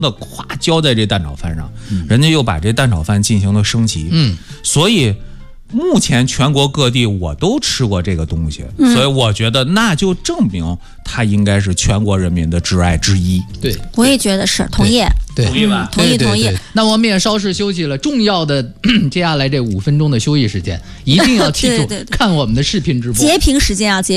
那咵浇在这蛋炒饭上，人家又把这蛋炒饭进行了升级。所以目前全国各地我都吃过这个东西，所以我觉得那就证明它应该是全国人民的挚爱之一。 对， 我也觉得是同意。 对， 同意吧？ 同意同意。 那我们也稍事休息了，重要的接下来这5分钟的休息时间，一定要记住看我们的视频直播。 截屏时间啊，